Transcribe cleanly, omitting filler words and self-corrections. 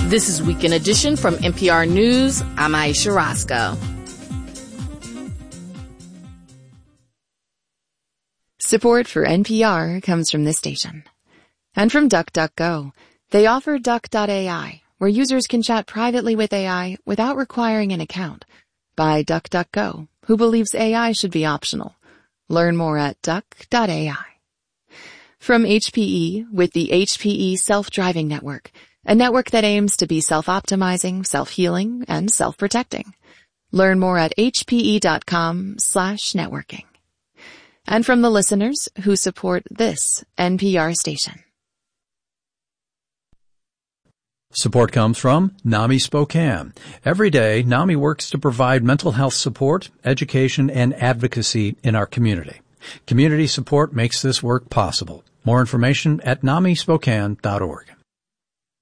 This is Weekend Edition from NPR News. I'm Aisha Roscoe. Support for NPR comes from this station. And from DuckDuckGo. They offer Duck.ai, where users can chat privately with AI without requiring an account. By DuckDuckGo, who believes AI should be optional. Learn more at Duck.ai. From HPE, with the HPE Self-Driving Network, a network that aims to be self-optimizing, self-healing, and self-protecting. Learn more at hpe.com/networking. And from the listeners who support this NPR station. Support comes from NAMI Spokane. Every day, NAMI works to provide mental health support, education, and advocacy in our community. Community support makes this work possible. More information at namispokane.org.